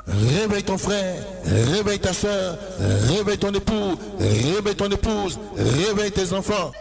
Réveille ton frère, réveille ta soeur, réveille ton époux, réveille ton épouse, réveille tes enfants.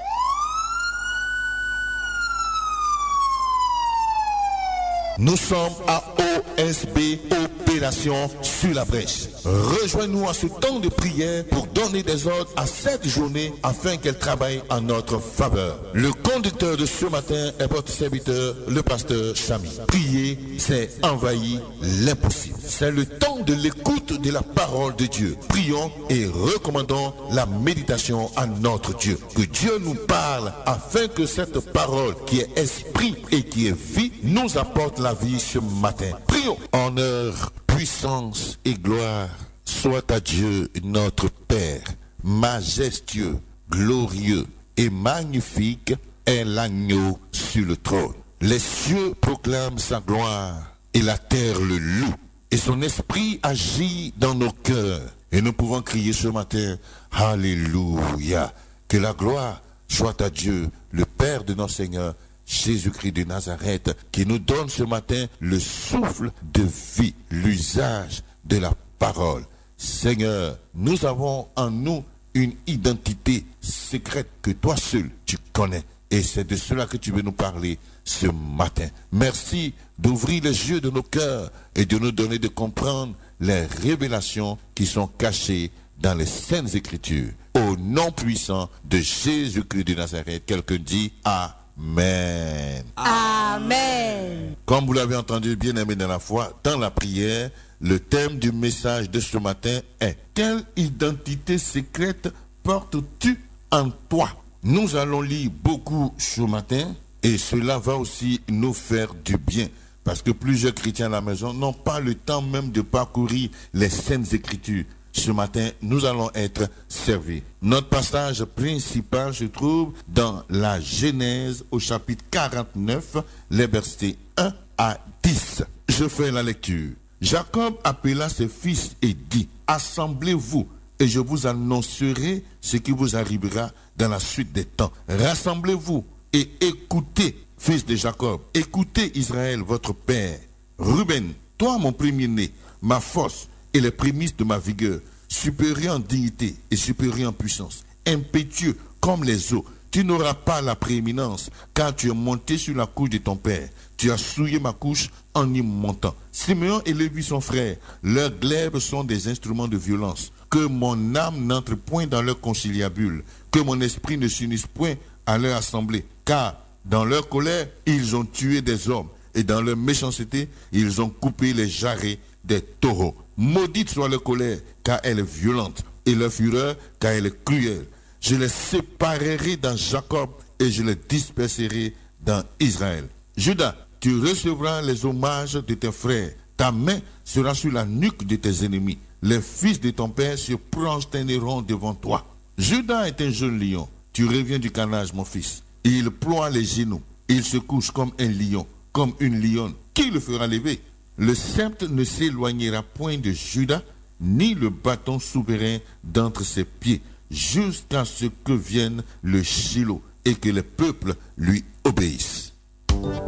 Nous sommes à OSB, Opération sur la brèche. Rejoins-nous en ce temps de prière pour donner des ordres à cette journée afin qu'elle travaille en notre faveur. Le conducteur de ce matin est votre serviteur, le pasteur Chami. Prier, c'est envahir l'impossible. C'est le temps de l'écoute de la parole de Dieu. Prions et recommandons la méditation à notre Dieu. Que Dieu nous parle afin que cette parole qui est esprit et qui est vie nous apporte la vie ce matin. Prions. Honneur, puissance et gloire soit à Dieu notre Père. Majestueux, glorieux et magnifique est l'agneau sur le trône. Les cieux proclament sa gloire et la terre le loue. Et son esprit agit dans nos cœurs. Et nous pouvons crier ce matin, Alléluia. Que la gloire soit à Dieu, le Père de notre Seigneur, Jésus-Christ de Nazareth, qui nous donne ce matin le souffle de vie, l'usage de la parole. Seigneur, nous avons en nous une identité secrète que toi seul tu connais. Et c'est de cela que tu veux nous parler ce matin. Merci d'ouvrir les yeux de nos cœurs et de nous donner de comprendre les révélations qui sont cachées dans les Saintes Écritures. Au nom puissant de Jésus-Christ de Nazareth, quelqu'un dit Amen. Amen. Comme vous l'avez entendu, bien-aimé dans la foi, dans la prière, le thème du message de ce matin est « Quelle identité secrète portes-tu en toi ?» Nous allons lire beaucoup ce matin et cela va aussi nous faire du bien. Parce que plusieurs chrétiens à la maison n'ont pas le temps même de parcourir les Saintes Écritures. Ce matin, nous allons être servis. Notre passage principal se trouve dans la Genèse au chapitre 49, les versets 1 à 10. Je fais la lecture. Jacob appela ses fils et dit, « Assemblez-vous, et je vous annoncerai ce qui vous arrivera dans la suite des temps. Rassemblez-vous et écoutez, fils de Jacob, écoutez Israël, votre père. Ruben, toi mon premier-né, ma force, et les prémices de ma vigueur, supérieur en dignité et supérieur en puissance, impétueux comme les eaux, tu n'auras pas la prééminence, car tu es monté sur la couche de ton père. Tu as souillé ma couche en y montant. Siméon et Lévi sont frères, leurs glaives sont des instruments de violence. Que mon âme n'entre point dans leur conciliabule, que mon esprit ne s'unisse point à leur assemblée, car dans leur colère, ils ont tué des hommes, et dans leur méchanceté, ils ont coupé les jarrets des taureaux. Maudite soit leur colère, car elle est violente, et leur fureur, car elle est cruelle. Je les séparerai dans Jacob, et je les disperserai dans Israël. Judas, tu recevras les hommages de tes frères. Ta main sera sur la nuque de tes ennemis. Les fils de ton père se prosterneront devant toi. Judas est un jeune lion. Tu reviens du canage, mon fils. Il ploie les genoux. Il se couche comme un lion, comme une lionne. Qui le fera lever? Le sceptre ne s'éloignera point de Judas, ni le bâton souverain d'entre ses pieds, jusqu'à ce que vienne le Shiloh et que les peuples lui obéissent.